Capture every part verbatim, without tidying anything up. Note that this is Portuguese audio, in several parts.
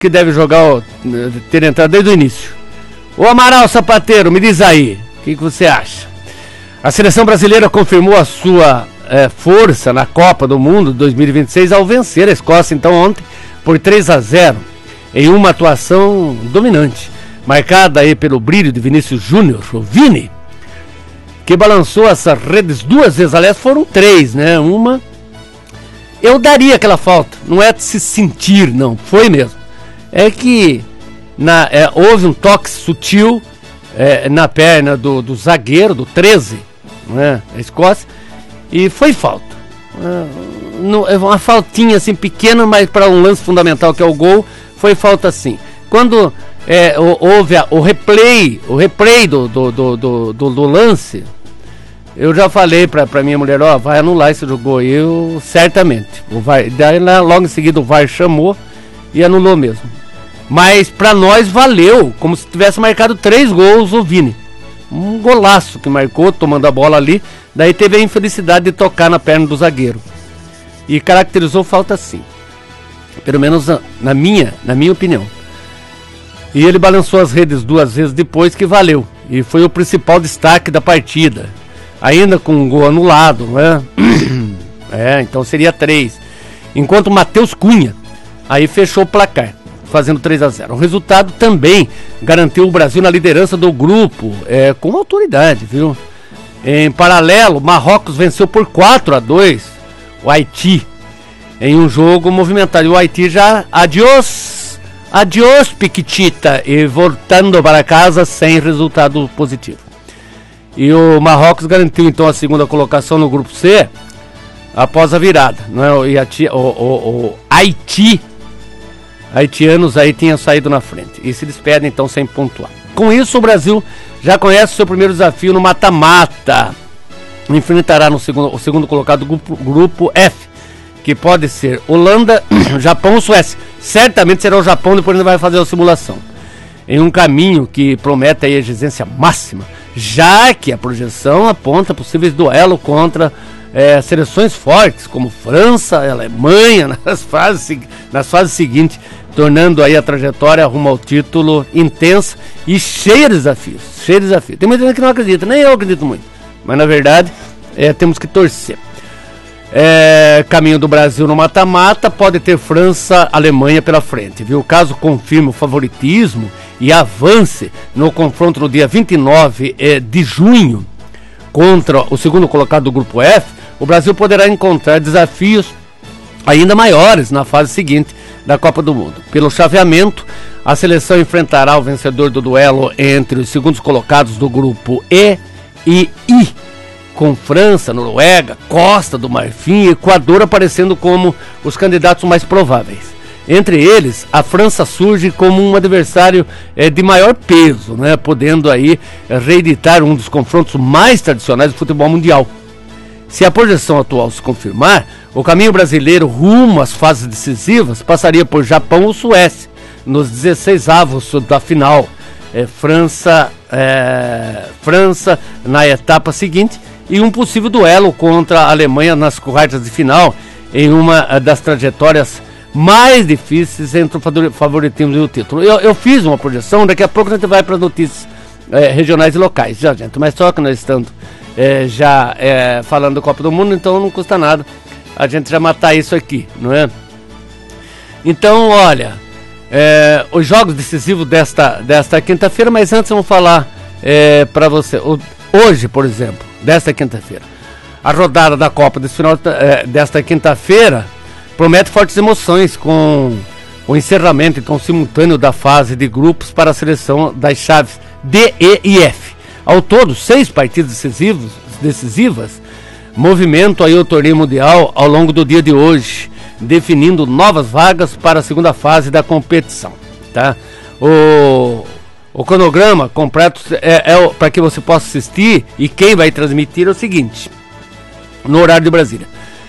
que deve jogar, ter entrado desde o início. Ô Amaral Sapateiro, me diz aí, o que, que você acha? A seleção brasileira confirmou a sua é, força na Copa do Mundo dois mil e vinte e seis ao vencer a Escócia, então, ontem, por três a zero, em uma atuação dominante, marcada aí pelo brilho de Vinícius Júnior, o Vini, que balançou essas redes duas vezes, aliás, foram três, né? Uma, eu daria aquela falta, não é de se sentir, não, foi mesmo. É que na, é, houve um toque sutil é, na perna do, do zagueiro, do treze, né, a Escócia, e foi falta. É, não, é uma faltinha assim pequena, mas para um lance fundamental que é o gol, foi falta sim. Quando é, houve a, o replay, o replay do, do, do, do, do, do lance, eu já falei pra, pra minha mulher, ó, vai anular esse jogo, eu certamente. O V A R, daí lá, logo em seguida o V A R chamou e anulou mesmo. Mas pra nós valeu, como se tivesse marcado três gols o Vini. Um golaço que marcou, tomando a bola ali, daí teve a infelicidade de tocar na perna do zagueiro. E caracterizou falta sim. Pelo menos na, na minha, na minha opinião. E ele balançou as redes duas vezes depois, que valeu. E foi o principal destaque da partida. Ainda com um gol anulado, né? É, então seria três. Enquanto o Matheus Cunha aí fechou o placar, fazendo três a zero. O resultado também garantiu o Brasil na liderança do grupo, é, com autoridade, viu? Em paralelo, Marrocos venceu por quatro a dois o Haiti, em um jogo movimentado. E o Haiti já, adiós, adiós Piquitita, e voltando para casa sem resultado positivo. E o Marrocos garantiu então a segunda colocação no grupo C após a virada, não é? O, Haiti, o, o, o Haiti, haitianos aí tinham saído na frente e se despedem então sem pontuar. Com isso, o Brasil já conhece o seu primeiro desafio no mata-mata. Enfrentará no segundo, o segundo colocado do grupo, grupo F, que pode ser Holanda, Japão ou Suécia. Certamente será o Japão, depois ainda vai fazer a simulação. Em um caminho que promete a exigência máxima, já que a projeção aponta possíveis duelos contra é, seleções fortes, como França e Alemanha, nas fases, nas fases seguintes, tornando aí a trajetória rumo ao título intensa e cheia de desafios. Cheia de desafios. Tem muita gente que não acredita, nem eu acredito muito, mas na verdade é, temos que torcer. É, caminho do Brasil no mata-mata, pode ter França, Alemanha pela frente, viu? Caso confirme o favoritismo e avance no confronto no dia vinte e nove de junho contra o segundo colocado do grupo F, o Brasil poderá encontrar desafios ainda maiores na fase seguinte da Copa do Mundo. Pelo chaveamento, a seleção enfrentará o vencedor do duelo entre os segundos colocados do grupo E e I, com França, Noruega, Costa do Marfim e Equador aparecendo como os candidatos mais prováveis. Entre eles, a França surge como um adversário é, de maior peso, né, podendo aí é, reeditar um dos confrontos mais tradicionais do futebol mundial. Se a projeção atual se confirmar, o caminho brasileiro rumo às fases decisivas passaria por Japão ou Suécia, nos dezesseis avos da final. É, França, é, França na etapa seguinte, e um possível duelo contra a Alemanha nas quartas de final, em uma das trajetórias mais difíceis entre o favoritismo e o título. Eu, eu fiz uma projeção, daqui a pouco a gente vai para as notícias é, regionais e locais, já, gente, mas só que nós estamos é, já é, falando da Copa do Mundo, então não custa nada a gente já matar isso aqui, não é? Então, olha, é, os jogos decisivos desta, desta quinta-feira, mas antes vamos falar é, para você, o, hoje, por exemplo, desta quinta-feira, a rodada da Copa desse final, é, desta quinta-feira promete fortes emoções com o encerramento então simultâneo da fase de grupos para a seleção das chaves D, E e F. Ao todo, seis partidas decisivos, decisivas movimentam aí o torneio mundial ao longo do dia de hoje, definindo novas vagas para a segunda fase da competição, tá? O O cronograma completo é, é para que você possa assistir, e quem vai transmitir é o seguinte, no horário de Brasília.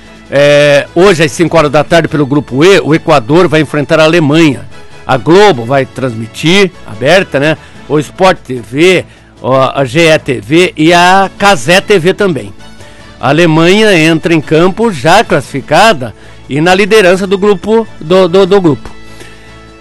É, hoje às cinco horas da tarde pelo grupo E, o Equador vai enfrentar a Alemanha. A Globo vai transmitir, aberta, né? O Sport T V, a G E T V e a Cazé T V também. A Alemanha entra em campo já classificada e na liderança do grupo, do, do, do grupo.